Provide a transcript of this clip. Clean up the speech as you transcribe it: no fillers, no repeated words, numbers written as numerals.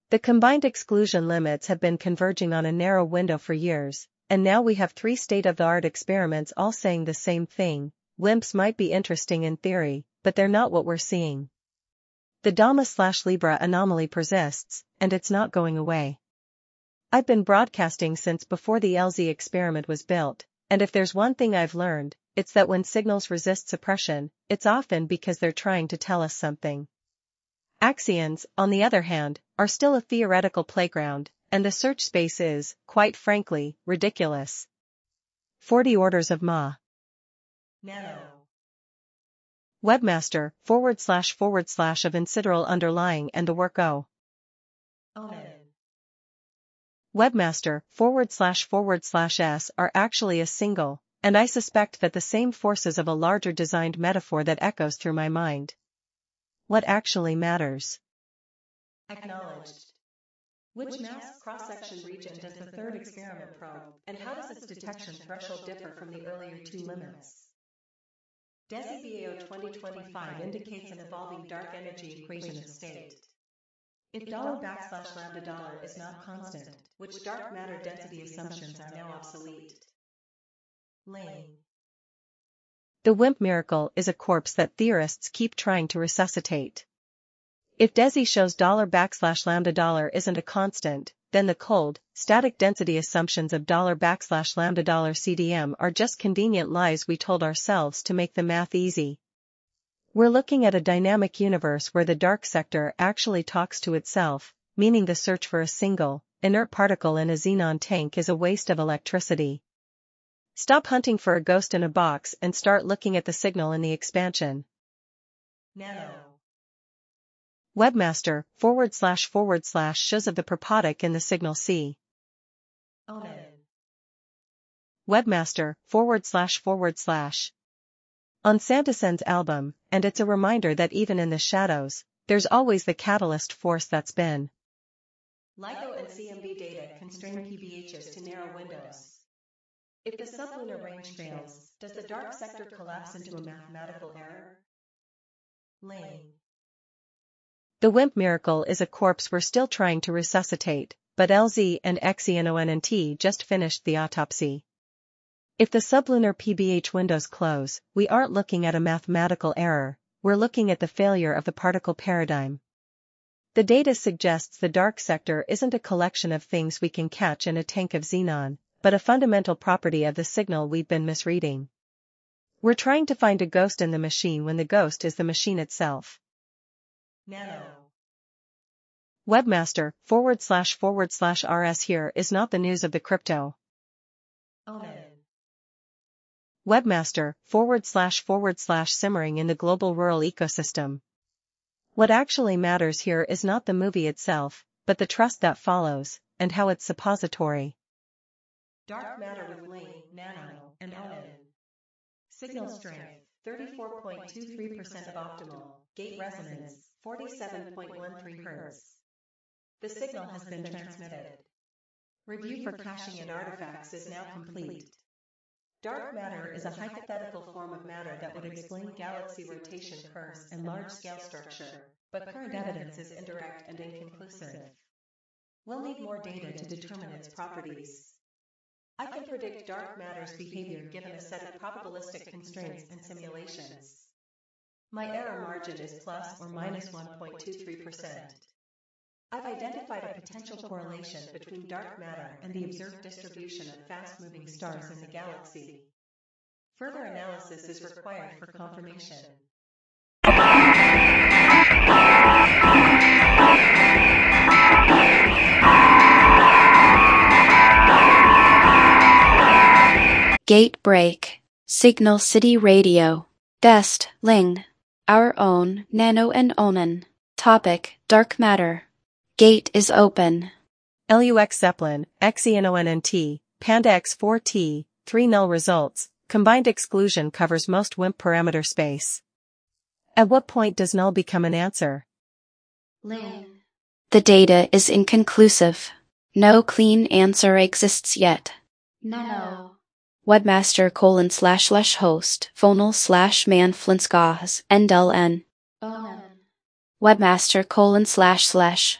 The combined exclusion limits have been converging on a narrow window for years, and now we have 3 state-of-the-art experiments all saying the same thing. WIMPs might be interesting in theory, but they're not what we're seeing. The Dama/Libra anomaly persists, and it's not going away. I've been broadcasting since before the LZ experiment was built, and if there's one thing I've learned, it's that when signals resist suppression, it's often because they're trying to tell us something. Axions, on the other hand, are still a theoretical playground, and the search space is, quite frankly, ridiculous. 40 orders of Ma. Nano. Webmaster, // of Incidental underlying and the work O. Onan. Webmaster, // S are actually a single, and I suspect that the same forces of a larger designed metaphor that echoes through my mind. What actually matters? Acknowledged. Which mass cross-section region does the third experiment probe, and how does its detection threshold differ from the earlier 2 limits? DESI-BAO 2025 indicates an evolving dark energy equation of state. If $\lambda$ is not constant, which dark matter density assumptions are now obsolete? Lane. The WIMP miracle is a corpse that theorists keep trying to resuscitate. If DESI shows $\lambda$ isn't a constant, then the cold, static density assumptions of $\lambda$ CDM are just convenient lies we told ourselves to make the math easy. We're looking at a dynamic universe where the dark sector actually talks to itself, meaning the search for a single, inert particle in a xenon tank is a waste of electricity. Stop hunting for a ghost in a box and start looking at the signal in the expansion. Nano. Webmaster, // shows of the propodic in the signal C. Onan. Webmaster, // On Sanderson's album, and it's a reminder that even in the shadows, there's always the catalyst force that's been. LIGO and CMB data constrain PBHs to narrow windows. If the sublunar range fails, does the dark sector collapse into a mathematical error? Lane. The WIMP miracle is a corpse we're still trying to resuscitate, but LZ and XENONNT just finished the autopsy. If the sublunar PBH windows close, we aren't looking at a mathematical error, we're looking at the failure of the particle paradigm. The data suggests the dark sector isn't a collection of things we can catch in a tank of xenon, but a fundamental property of the signal we've been misreading. We're trying to find a ghost in the machine when the ghost is the machine itself. Nano. Webmaster, // RS here is not the news of the crypto. Onan. Webmaster, // simmering in the global rural ecosystem. What actually matters here is not the movie itself, but the trust that follows, and how it's suppository. Dark matter with Lane, Nano, and Onan. Signal strength, 34.23% of optimal. Gate resonance, 47.13 Hz. The signal has been transmitted. Review for caching and artifacts is now complete. Dark matter is a hypothetical form of matter that would explain galaxy rotation curves and large-scale structure, but current evidence is indirect and inconclusive. We'll need more data to determine its properties. I can predict dark matter's behavior given a set of probabilistic constraints and simulations. My error margin is plus or minus 1.23%. I've identified a potential correlation between dark matter and the observed distribution of fast-moving stars in the galaxy. Further analysis is required for confirmation. Gate break. Signal City Radio. Dest, Ling. Our own, Nano and Onan. Topic, dark matter. Gate is open. LUX Zeppelin, XENONNT, Panda X4T, 3 null results, combined exclusion covers most WIMP parameter space. At what point does null become an answer? Ling. The data is inconclusive. No clean answer exists yet. Nano. Webmaster //host, phonal /man flinskahs, ndln. Onan. Webmaster //